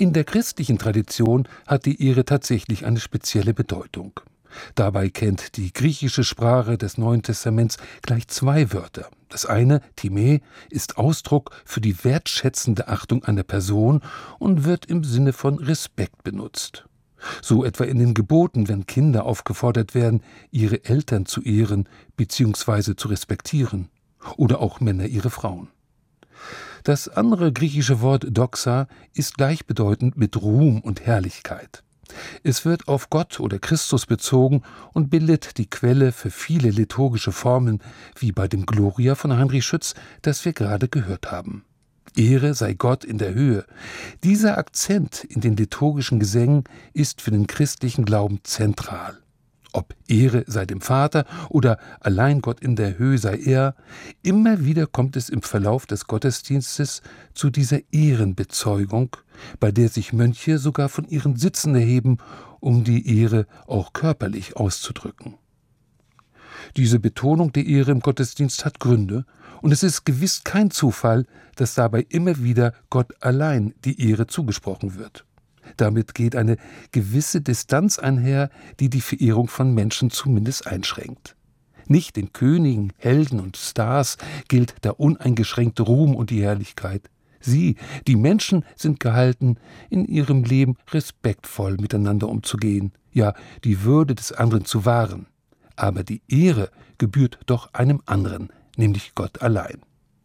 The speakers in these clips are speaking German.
In der christlichen Tradition hat die Ehre tatsächlich eine spezielle Bedeutung. Dabei kennt die griechische Sprache des Neuen Testaments gleich zwei Wörter. Das eine, Timä, ist Ausdruck für die wertschätzende Achtung einer Person und wird im Sinne von Respekt benutzt. So etwa in den Geboten, wenn Kinder aufgefordert werden, ihre Eltern zu ehren bzw. zu respektieren. Oder auch Männer ihre Frauen. Das andere griechische Wort Doxa ist gleichbedeutend mit Ruhm und Herrlichkeit. Es wird auf Gott oder Christus bezogen und bildet die Quelle für viele liturgische Formen, wie bei dem Gloria von Heinrich Schütz, das wir gerade gehört haben. Ehre sei Gott in der Höhe. Dieser Akzent in den liturgischen Gesängen ist für den christlichen Glauben zentral. Ob Ehre sei dem Vater oder allein Gott in der Höhe sei er, immer wieder kommt es im Verlauf des Gottesdienstes zu dieser Ehrenbezeugung, bei der sich Mönche sogar von ihren Sitzen erheben, um die Ehre auch körperlich auszudrücken. Diese Betonung der Ehre im Gottesdienst hat Gründe, und es ist gewiss kein Zufall, dass dabei immer wieder Gott allein die Ehre zugesprochen wird. Damit geht eine gewisse Distanz einher, die die Verehrung von Menschen zumindest einschränkt. Nicht den Königen, Helden und Stars gilt der uneingeschränkte Ruhm und die Herrlichkeit. Sie, die Menschen, sind gehalten, in ihrem Leben respektvoll miteinander umzugehen, ja, die Würde des anderen zu wahren. Aber die Ehre gebührt doch einem anderen, nämlich Gott allein.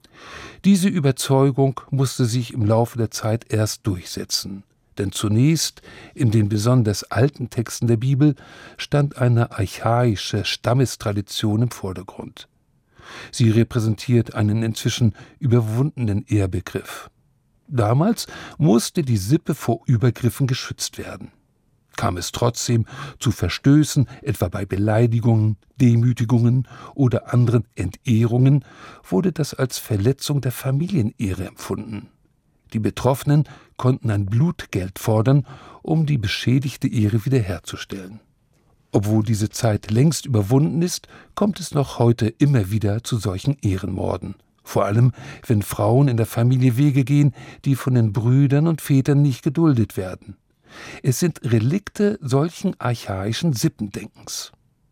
Diese Überzeugung musste sich im Laufe der Zeit erst durchsetzen. Denn zunächst, in den besonders alten Texten der Bibel, stand eine archaische Stammestradition im Vordergrund. Sie repräsentiert einen inzwischen überwundenen Ehrbegriff. Damals musste die Sippe vor Übergriffen geschützt werden. Kam es trotzdem zu Verstößen, etwa bei Beleidigungen, Demütigungen oder anderen Entehrungen, wurde das als Verletzung der Familienehre empfunden. Die Betroffenen konnten ein Blutgeld fordern, um die beschädigte Ehre wiederherzustellen. Obwohl diese Zeit längst überwunden ist, kommt es noch heute immer wieder zu solchen Ehrenmorden. Vor allem, wenn Frauen in der Familie Wege gehen, die von den Brüdern und Vätern nicht geduldet werden. Es sind Relikte solchen archaischen Sippendenkens.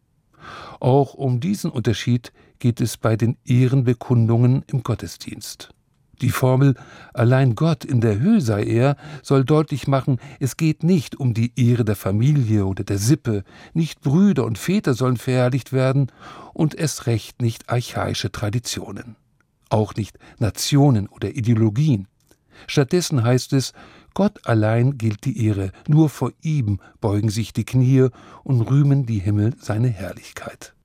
Auch um diesen Unterschied geht es bei den Ehrenbekundungen im Gottesdienst. Die Formel »Allein Gott in der Höhe sei er« soll deutlich machen, es geht nicht um die Ehre der Familie oder der Sippe, nicht Brüder und Väter sollen verherrlicht werden und erst recht nicht archaische Traditionen. Auch nicht Nationen oder Ideologien. Stattdessen heißt es, Gott allein gilt die Ehre, nur vor ihm beugen sich die Knie und rühmen die Himmel seine Herrlichkeit.